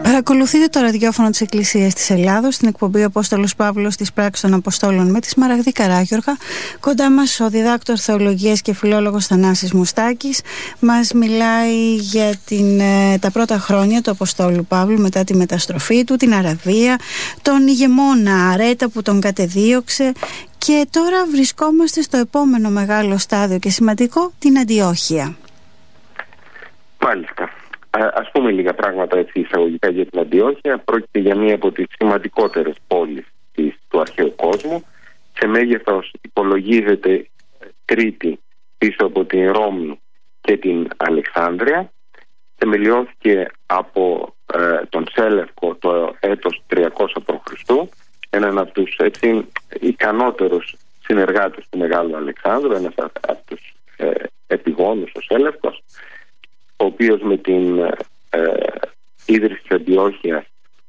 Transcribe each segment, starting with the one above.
Παρακολουθείτε το ραδιόφωνο της Εκκλησίας της Ελλάδος, στην εκπομπή Απόστολος Παύλος της Πράξης των Αποστόλων με τη Σμαραγδή Καράγιοργα. Κοντά μας ο διδάκτορ θεολογίας και φιλόλογος Θανάσης Μουστάκης. Μας μιλάει για τα πρώτα χρόνια του Αποστόλου Παύλου μετά τη μεταστροφή του, την Αραβία, τον ηγεμόνα Αρέτα που τον κατεδίωξε. Και τώρα βρισκόμαστε στο επόμενο μεγάλο στάδιο και σημαντικό, την Αντιόχεια. Μάλιστα. Ας πούμε λίγα πράγματα έτσι εισαγωγικά για την Αντιόχεια. Πρόκειται για μία από τις σημαντικότερες πόλεις του αρχαίου κόσμου. Σε μέγεθος υπολογίζεται τρίτη πίσω από την Ρώμη και την Αλεξάνδρεια. Θεμελιώθηκε από τον Σέλευκο το έτος 300 π.Χ., έναν από τους έτσι ικανότερους συνεργάτες του Μεγάλου Αλεξάνδρου, ένας από τους επιγόνους, ο Σέλευκος, ο οποίος με την ίδρυση της Αντιόχειας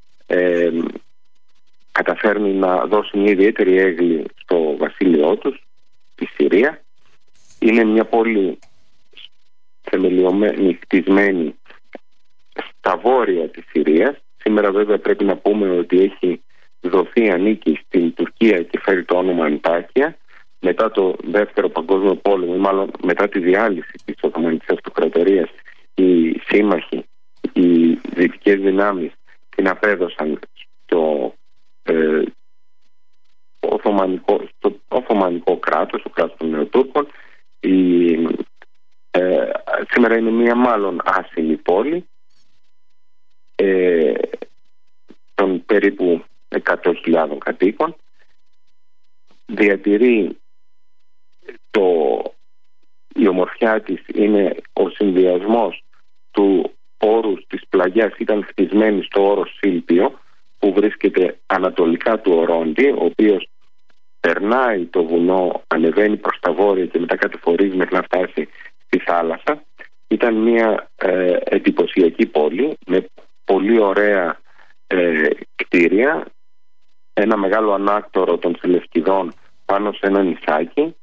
καταφέρνει να δώσει μια ιδιαίτερη έγκλη στο βασίλειό τους, τη Συρία. Είναι μια πόλη θεμελιωμένη, χτισμένη στα βόρεια της Συρίας. Σήμερα βέβαια πρέπει να πούμε ότι έχει δοθεί ανήκει στην Τουρκία και φέρει το όνομα Αντάκια. Μετά το Δεύτερο Παγκόσμιο Πόλεμο, ή μάλλον μετά τη διάλυση της Οθωμανικής Αυτοκρατορίας, οι σύμμαχοι, οι δυτικές δυνάμεις την απέδωσαν στο Οθωμανικό κράτος, το κράτος των Νεοτούρκων. Σήμερα είναι μια μάλλον άσημη πόλη των περίπου 100.000 κατοίκων. Διατηρεί η ομορφιά της, είναι ο συνδυασμός του όρους της πλαγιάς. Ήταν χτισμένη στο όρος Σίλπιο που βρίσκεται ανατολικά του Ορόντι, ο οποίος περνάει το βουνό, ανεβαίνει προς τα βόρεια και μετά κατηφορίζει μέχρι να φτάσει στη θάλασσα. Ήταν μια εντυπωσιακή πόλη με πολύ ωραία κτίρια, ένα μεγάλο ανάκτορο των Σελευκηδών πάνω σε ένα νησάκι,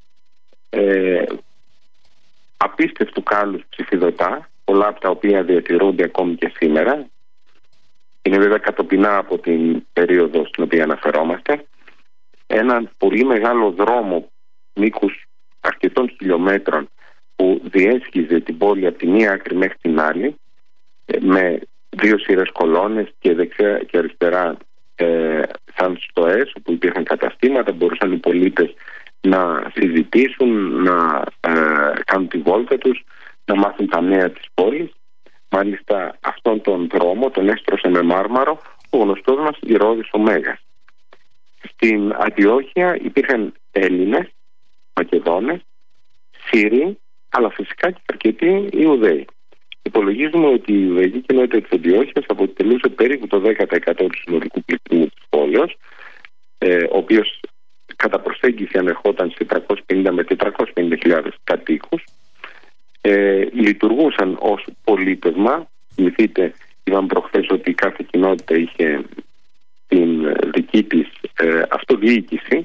απίστευτου κάλους ψηφιδωτά, πολλά από τα οποία διατηρούνται ακόμη και σήμερα. Είναι βέβαια κατοπινά από την περίοδο στην οποία αναφερόμαστε. Έναν πολύ μεγάλο δρόμο μήκους αρκετών χιλιόμετρων που διέσχιζε την πόλη από τη μία άκρη μέχρι την άλλη, με δύο σειρές κολόνες και δεξιά και αριστερά σαν στοές όπου υπήρχαν καταστήματα, μπορούσαν οι πολίτες να συζητήσουν, να κάνουν τη βόλτα τους, να μάθουν τα νέα της πόλης. Μάλιστα αυτόν τον δρόμο τον έστρωσε με μάρμαρο ο γνωστός μας Ηρώδης ο Μέγας. Στην Αντιόχεια υπήρχαν Έλληνες, Μακεδόνες, Σύριοι, αλλά φυσικά και αρκετοί Ιουδαίοι. Υπολογίζουμε ότι η Ιουδαϊκή κοινότητα της Αντιόχειας αποτελούσε περίπου το 10% του συνολικού πληθυσμού της πόλης, ο οποίος κατά προσέγγιση ανερχόταν σε 350 με 450.000 κατοίκους. Λειτουργούσαν ως πολίτευμα. Θυμηθείτε, είπαμε προχθές ότι κάθε κοινότητα είχε την δική της αυτοδιοίκηση.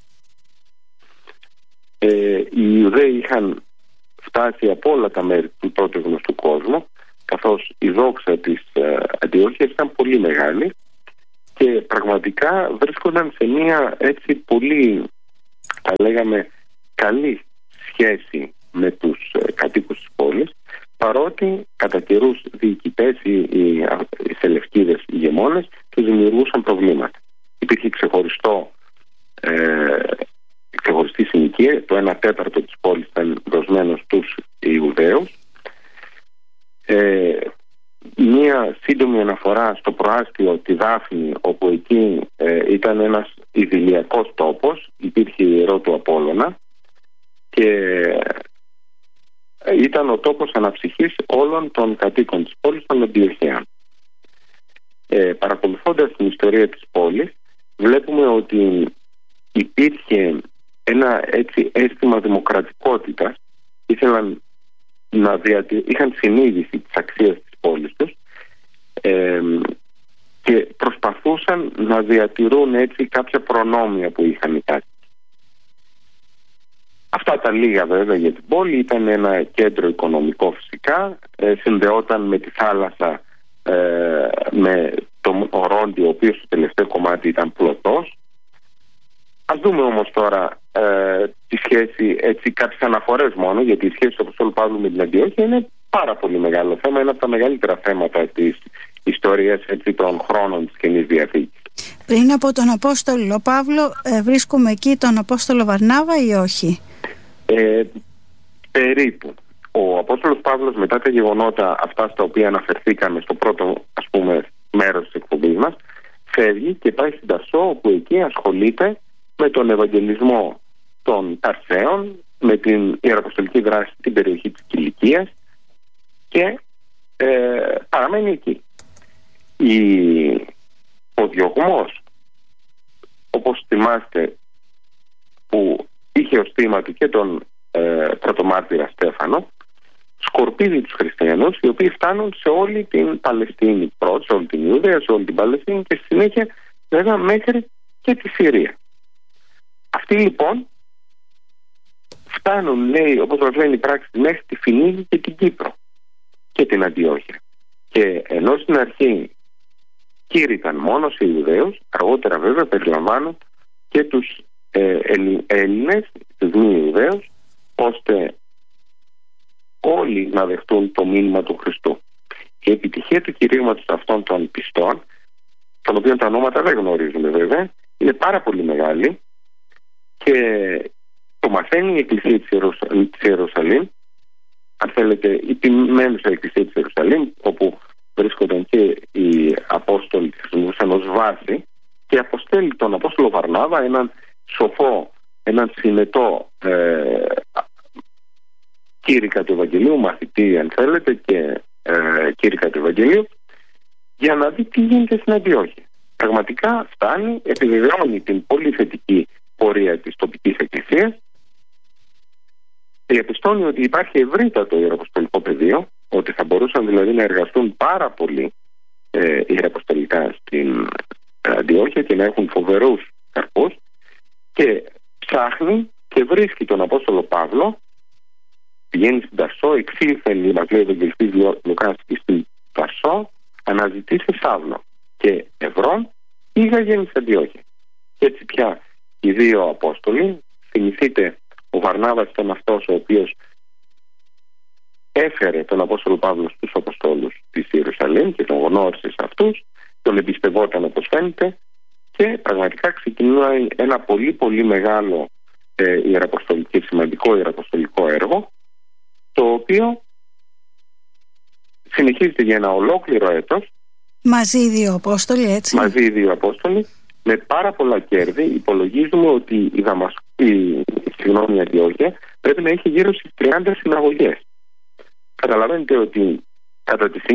Οι Ιουδαίοι είχαν φτάσει από όλα τα μέρη του τότε γνωστού κόσμου, καθώς η δόξα της Αντιόχειας ήταν πολύ μεγάλη και πραγματικά βρίσκονταν σε μια έτσι πολύ, θα λέγαμε, καλή σχέση με τους κατοίκους της πόλης, παρότι κατά καιρούς διοικητές οι σελευκίδες ηγεμόνες τους δημιουργούσαν προβλήματα. Υπήρχε ξεχωριστή συνοικία, το 1/4 της πόλης ήταν δοσμένο στους Ιουδαίους. Μία σύντομη αναφορά στο προάστιο τη Δάφνη, όπου εκεί ήταν ένας ιδηλιακός τόπος, υπήρχε η ιερό του Απόλλωνα και ήταν ο τόπος αναψυχής όλων των κατοίκων της πόλης των Αντιοχαίων. Παρακολουθώντας την ιστορία της πόλης, βλέπουμε ότι υπήρχε ένα έτσι αίσθημα δημοκρατικότητας. Είχαν συνείδηση της αξίας της πόλης τους και προσπαθούσαν να διατηρούν έτσι κάποια προνόμια που είχαν οι κάτοικοι. Αυτά τα λίγα βέβαια για την πόλη. Ήταν ένα κέντρο οικονομικό φυσικά, συνδεόταν με τη θάλασσα με τον Ορόντι, ο οποίος στο τελευταίο κομμάτι ήταν πλωτός. Ας δούμε όμως τώρα τη σχέση, έτσι κάποιες αναφορές μόνο, γιατί η σχέση του Αποστόλου Παύλου με την Αντιόχεια είναι πάρα πολύ μεγάλο θέμα, είναι από τα μεγαλύτερα θέματα της ιστορίας, έτσι, των χρόνων της Καινής Διαθήκης. Πριν από τον Απόστολο Παύλο βρίσκουμε εκεί τον Απόστολο Βαρνάβα ή όχι? Περίπου. Ο Απόστολος Παύλος, μετά τα γεγονότα αυτά στα οποία αναφερθήκαμε στο πρώτο, ας πούμε, μέρος της εκπομπής μας, φεύγει και πάει στην Ταρσό, όπου εκεί ασχολείται με τον Ευαγγελισμό των Ταρσαίων, με την ιεραποστολική δράση στην περιοχή της Κιλικίας και παραμένει εκεί. Ο διωγμός, όπως θυμάστε, που είχε ως θύμα του και τον πρωτομάρτυρα Στέφανο, σκορπίζει τους χριστιανούς, οι οποίοι φτάνουν σε όλη την Παλαιστίνη πρώτα, σε όλη την Ιουδαία, σε όλη την Παλαιστίνη και στη συνέχεια βέβαια μέχρι και τη Συρία. Αυτοί λοιπόν φτάνουν, λέει, όπως μας λένε οι πράξεις, μέχρι τη Φινίγη και την Κύπρο και την Αντιόχεια. Και ενώ στην αρχή κήρυκαν μόνο σε Ιουδαίους, αργότερα βέβαια περιλαμβάνουν και τους Έλληνες, τους μη Ιουδαίους, ώστε όλοι να δεχτούν το μήνυμα του Χριστού. Η επιτυχία του κηρύγματος αυτών των πιστών, των οποίων τα ονόματα δεν γνωρίζουμε βέβαια, είναι πάρα πολύ μεγάλη και το μαθαίνει η Εκκλησία της Ιερουσαλήμ, αν θέλετε η τιμένουσα Εκκλησία της Ιερουσαλήμ, όπου βρίσκονταν και οι Απόστολοι της χρησιμοποιούσαν ως βάση, και αποστέλει τον Απόστολο Βαρνάβα, έναν σοφό, έναν συνετό κήρυκα του Ευαγγελίου, μαθητή αν θέλετε και κήρυκα του Ευαγγελίου, για να δει τι γίνεται στην Αντιόχεια. Πραγματικά φτάνει, επιβεβαιώνει την πολύ θετική πορεία της τοπικής εκκλησίας, διαπιστώνει ότι υπάρχει ευρύτατο ιεραποστολικό πεδίο, ότι θα μπορούσαν δηλαδή να εργαστούν πάρα πολύ ιεραποστολικά στην Αντιόχεια και να έχουν φοβερούς καρπούς, και ψάχνει και βρίσκει τον Απόστολο Παύλο, πηγαίνει στην Ταρσό, εξήλθεν, μας λέει ο Ευαγγελιστής Λουκάς, στην Ταρσό, αναζητήσε Σαύλο και Ευρών, πήγαγε στην Αντιόχεια. Και έτσι πια οι δύο Απόστολοι, θυμηθείτε, ο Βαρνάβας ήταν αυτός ο οποίος έφερε τον Απόστολο Παύλο στους Αποστόλους της Ιερουσαλήμ και τον γνώρισε σε αυτούς, τον εμπιστευόταν όπως φαίνεται, και πραγματικά ξεκινάει ένα πολύ πολύ μεγάλο σημαντικό ιεραποστολικό έργο, το οποίο συνεχίζεται για ένα ολόκληρο έτος. Μαζί οι δύο Απόστολοι, έτσι. Μαζί οι δύο Απόστολοι, με πάρα πολλά κέρδη. Υπολογίζουμε ότι η Αντιόχεια πρέπει να έχει γύρω στις 30 συναγωγές. Καταλαβαίνετε ότι κατά τη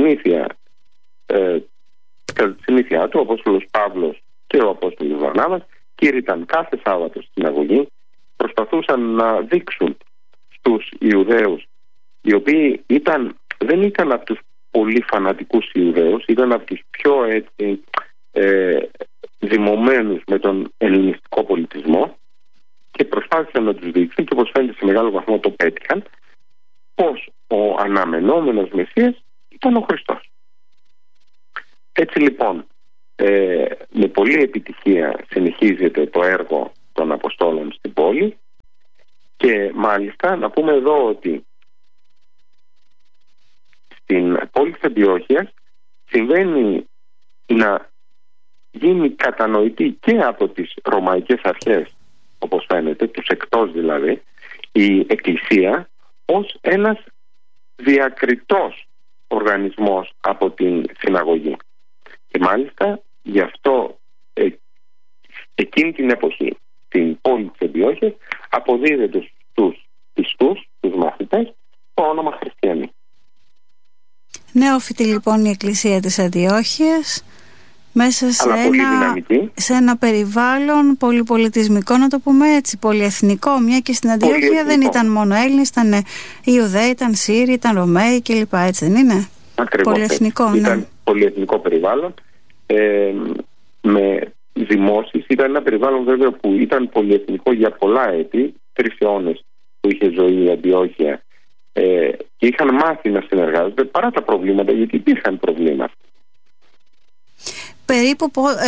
συνήθεια του, ο Απόστολος Παύλος και ο Απόστολος Βαρνάβας κήρυταν κάθε Σάββατο στην συναγωγή, προσπαθούσαν να δείξουν στους Ιουδαίους, οι οποίοι δεν ήταν από τους πολύ φανατικούς Ιουδαίους, ήταν από τους πιο έτσι δημωμένους με τον ελληνιστικό πολιτισμό, και προσπάθησαν να τους δείξουν, και όπως φαίνεται σε μεγάλο βαθμό το πέτυχαν, πως ο αναμενόμενος Μεσσίας ήταν ο Χριστός. Έτσι λοιπόν, με πολλή επιτυχία συνεχίζεται το έργο των Αποστόλων στην πόλη, και μάλιστα να πούμε εδώ ότι στην πόλη της Αντιόχειας συμβαίνει να γίνει κατανοητή και από τις ρωμαϊκές αρχές, όπως φαίνεται, τους εκτός δηλαδή, η Εκκλησία ως ένας διακριτός οργανισμός από την συναγωγή. Και μάλιστα γι' αυτό εκείνη την εποχή στην πόλη της Αντιόχειας αποδίδεται στους πιστούς, τους μαθητές, το όνομα Χριστιανοί. Νεόφυτη λοιπόν η Εκκλησία της Αντιόχειας, μέσα σε ένα περιβάλλον πολυπολιτισμικό, να το πούμε έτσι, πολυεθνικό, μια και στην Αντιόχεια δεν ήταν μόνο Έλληνες, ήταν Ιουδαίοι, ήταν Σύριοι, ήταν Ρωμαίοι κλπ. Έτσι δεν είναι? Ακριβώς, πολυεθνικό, ναι. Ήταν πολυεθνικό περιβάλλον, με δημόσεις. Ήταν ένα περιβάλλον βέβαια που ήταν πολυεθνικό για πολλά έτη, 3 αιώνες που είχε ζωή η Αντιόχεια, και είχαν μάθει να συνεργάζονται παρά τα προβλήματα, γιατί υπήρχαν προβλήματα. Περίπου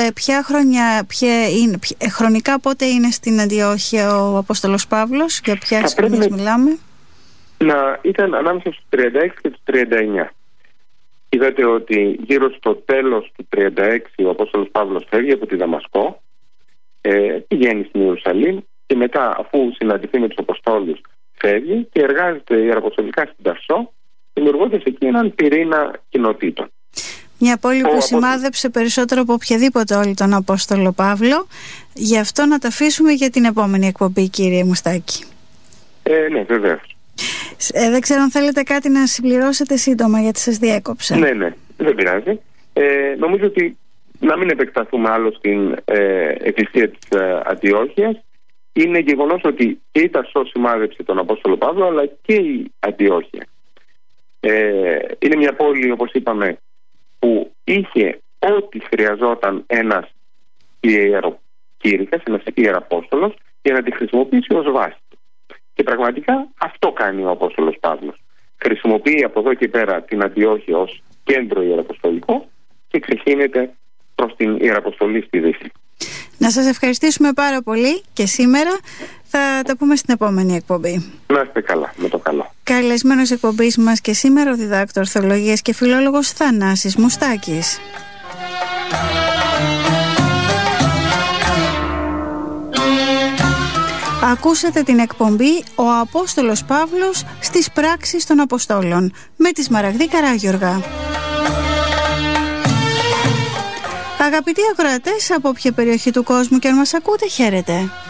χρονικά πότε είναι στην Αντιόχεια ο Απόστολος Παύλος, για ποιες χρονιές μιλάμε? Να ήταν ανάμεσα στους 36 και τους 39. Είδατε ότι γύρω στο τέλος του 36 ο Απόστολος Παύλος φεύγει από τη Δαμασκό, πηγαίνει στην Ιερουσαλήμ και μετά, αφού συναντηθεί με τους Αποστόλους, φεύγει και εργάζεται ιεραποστολικά στην Ταρσό, δημιουργώντας εκεί έναν πυρήνα κοινοτήτων. Μια πόλη που σημάδεψε περισσότερο από οποιαδήποτε όλη τον Απόστολο Παύλο. Γι' αυτό να τα αφήσουμε για την επόμενη εκπομπή, κύριε Μουστάκη. Ναι, βεβαίως. Δεν ξέρω αν θέλετε κάτι να συμπληρώσετε σύντομα, γιατί σας διέκοψα. Ναι, δεν πειράζει. Νομίζω ότι να μην επεκταθούμε άλλο στην εκκλησία της Αντιόχειας. Είναι γεγονός ότι και η Ταρσό σημάδεψε τον Απόστολο Παύλο, αλλά και η Αντιόχεια. Είναι μια πόλη, όπως είπαμε, που είχε ό,τι χρειαζόταν ένας ιεροκήρυκας, ένας ιεραπόστολος, για να τη χρησιμοποιήσει ως βάση. Και πραγματικά αυτό κάνει ο Απόστολος Παύλος. Χρησιμοποιεί από εδώ και πέρα την Αντιόχεια ως κέντρο ιεραποστολικό και ξεχύνεται προς την ιεραποστολή στη Δύση. Να σας ευχαριστήσουμε πάρα πολύ και σήμερα. Θα τα πούμε στην επόμενη εκπομπή. Να είστε καλά, με το καλό. Καλεσμένος εκπομπής μας και σήμερα ο διδάκτορ θεολογίας και φιλόλογος Θανάσης Μουστάκης. Ακούσατε την εκπομπή «Ο Απόστολος Παύλος στις πράξεις των Αποστόλων» με τη Σμαραγδή Καράγιοργα. Αγαπητοί ακροατές, από όποια περιοχή του κόσμου και αν μας ακούτε, χαίρετε.